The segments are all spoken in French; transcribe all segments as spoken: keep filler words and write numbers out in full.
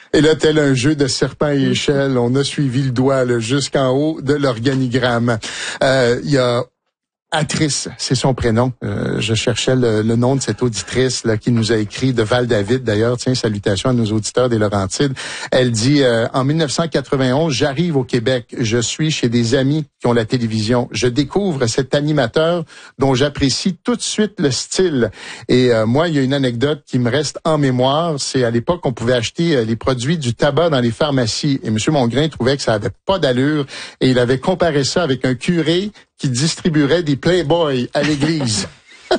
Et là, tel un jeu de serpent et échelle, on a suivi le doigt là, jusqu'en haut de l'organigramme. Euh, il y a Atrice, c'est son prénom. Euh, je cherchais le, le nom de cette auditrice là qui nous a écrit de Val-David. D'ailleurs, tiens, salutations à nos auditeurs des Laurentides. Elle dit euh, en mille neuf cent quatre-vingt-onze, j'arrive au Québec. Je suis chez des amis qui ont la télévision. Je découvre cet animateur dont j'apprécie tout de suite le style. Et euh, moi, il y a une anecdote qui me reste en mémoire. C'est à l'époque, on pouvait acheter euh, les produits du tabac dans les pharmacies. Et M. Mongrain trouvait que ça avait pas d'allure. Et il avait comparé ça avec un curé qui distribuerait des Playboy à l'église.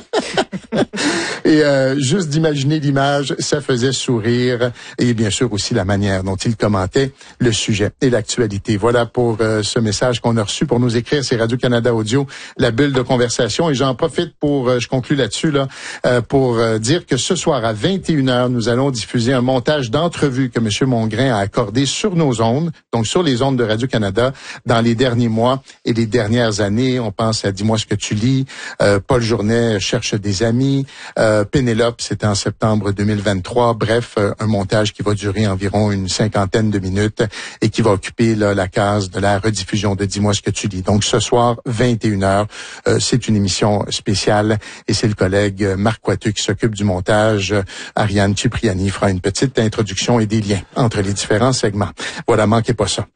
Et euh, juste d'imaginer l'image, ça faisait sourire. Et bien sûr aussi la manière dont il commentait le sujet et l'actualité. Voilà pour euh, ce message qu'on a reçu pour nous écrire. C'est Radio-Canada Audio, la bulle de conversation. Et j'en profite pour, euh, je conclue là-dessus, là, euh, pour euh, dire que ce soir à vingt et une heures, nous allons diffuser un montage d'entrevue que M. Mongrain a accordé sur nos ondes, donc sur les ondes de Radio-Canada, dans les derniers mois et les dernières années. On pense à Dis-moi ce que tu lis, euh, Paul Journet cherche des amis, euh, Pénélope, c'était en septembre deux mille vingt-trois. Bref, euh, un montage qui va durer environ une cinquantaine de minutes et qui va occuper là, la case de la rediffusion de Dis-moi ce que tu lis. Donc ce soir, vingt et une heures, euh, c'est une émission spéciale et c'est le collègue Marc Coiteux qui s'occupe du montage. Ariane Cipriani fera une petite introduction et des liens entre les différents segments. Voilà, manquez pas ça.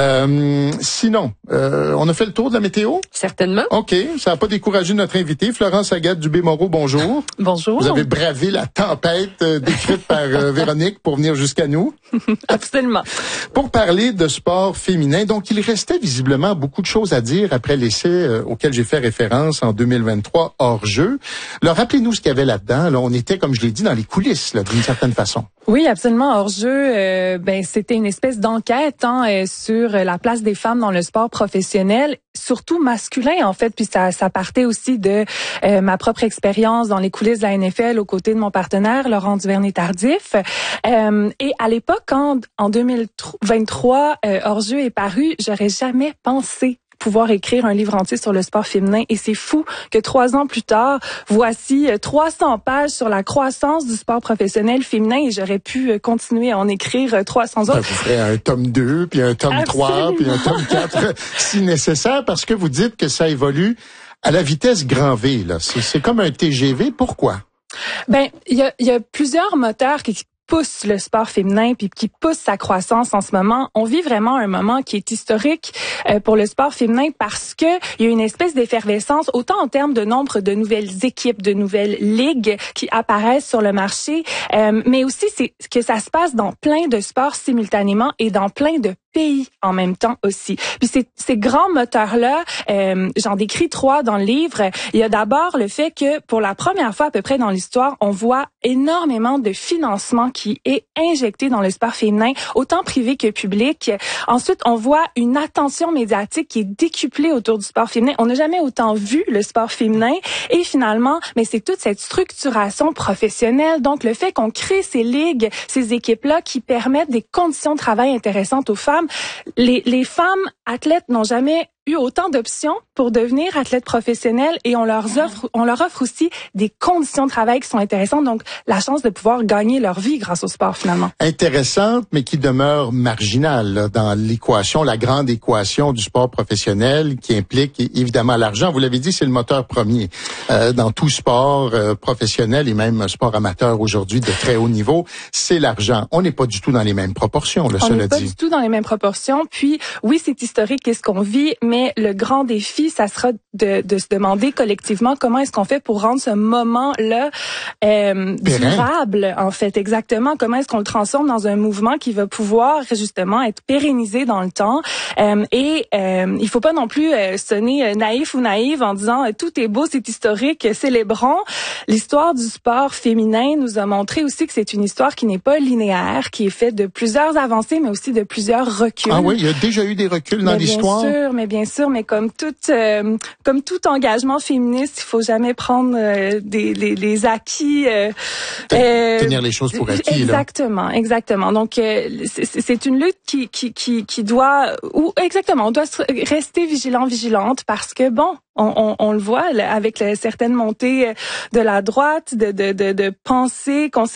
Euh, sinon, euh, on a fait le tour de la météo? Certainement. OK, ça n'a pas découragé notre invité, Florence Agathe Dubé-Moreau, bonjour. Bonjour. Vous avez bravé la tempête euh, décrite par euh, Véronique pour venir jusqu'à nous. Absolument. Pour parler de sport féminin, donc il restait visiblement beaucoup de choses à dire après l'essai euh, auquel j'ai fait référence en deux mille vingt-trois hors jeu. Alors rappelez-nous ce qu'il y avait là-dedans. Là, on était, comme je l'ai dit, dans les coulisses, là, d'une certaine façon. Oui, absolument. Hors jeu, euh, ben c'était une espèce d'enquête hein, euh, sur la place des femmes dans le sport professionnel, surtout masculin en fait. Puis ça, ça partait aussi de euh, ma propre expérience dans les coulisses de la N F L aux côtés de mon partenaire Laurent Duvernay-Tardif. Euh, et à l'époque, quand en deux mille vingt-trois, euh, hors jeu est paru, j'aurais jamais pensé pouvoir écrire un livre entier sur le sport féminin. Et c'est fou que trois ans plus tard, voici trois cents pages sur la croissance du sport professionnel féminin et j'aurais pu continuer à en écrire trois cents autres. Ben, vous ferez un tome deux, puis un tome trois, puis un tome quatre, si nécessaire, parce que vous dites que ça évolue à la vitesse grand V. Là. C'est, c'est comme un T G V. Pourquoi? Ben, il y a, y a plusieurs moteurs qui pousse le sport féminin puis qui pousse sa croissance en ce moment. On vit vraiment un moment qui est historique euh, pour le sport féminin parce que il y a une espèce d'effervescence autant en termes de nombre de nouvelles équipes, de nouvelles ligues qui apparaissent sur le marché, euh, mais aussi c'est que ça se passe dans plein de sports simultanément et dans plein de pays en même temps aussi. Puis ces, ces grands moteurs-là, euh, j'en décris trois dans le livre. Il y a d'abord le fait que pour la première fois à peu près dans l'histoire, on voit énormément de financement qui est injecté dans le sport féminin, autant privé que public. Ensuite, on voit une attention médiatique qui est décuplée autour du sport féminin. On n'a jamais autant vu le sport féminin. Et finalement, mais c'est toute cette structuration professionnelle. Donc, le fait qu'on crée ces ligues, ces équipes-là qui permettent des conditions de travail intéressantes aux femmes. Les, les femmes athlètes n'ont jamais eu autant d'options pour devenir athlètes professionnels et on leur offre, on leur offre aussi des conditions de travail qui sont intéressantes, donc la chance de pouvoir gagner leur vie grâce au sport finalement. Intéressante, mais qui demeure marginale là, dans l'équation, la grande équation du sport professionnel qui implique évidemment l'argent. Vous l'avez dit, c'est le moteur premier euh, dans tout sport euh, professionnel et même sport amateur aujourd'hui de très haut niveau, c'est l'argent. On n'est pas du tout dans les mêmes proportions, là, on cela dit. On n'est pas du tout dans les mêmes proportions. Puis oui, c'est historique, qu'est-ce qu'on vit, mais le grand défi, ça sera de, de se demander collectivement comment est-ce qu'on fait pour rendre ce moment-là euh, durable, en fait, exactement. Comment est-ce qu'on le transforme dans un mouvement qui va pouvoir justement être pérennisé dans le temps. Euh, et euh, il faut pas non plus euh, sonner naïf ou naïve en disant euh, tout est beau, c'est historique, célébrons. L'histoire du sport féminin nous a montré aussi que c'est une histoire qui n'est pas linéaire, qui est faite de plusieurs avancées, mais aussi de plusieurs reculs. Ah oui, il y a déjà eu des reculs dans mais l'histoire. Bien sûr, mais bien sûr, mais comme tout, euh, comme tout engagement féministe, il faut jamais prendre euh, des les, les acquis. Euh, euh, tenir les choses pour acquis. Exactement, là. exactement. Donc euh, c'est, c'est une lutte qui qui qui qui doit ou exactement, on doit rester vigilant, vigilante parce que bon. On, on, on le voit là, avec la, certaines montées de la droite, de, de, de, de pensée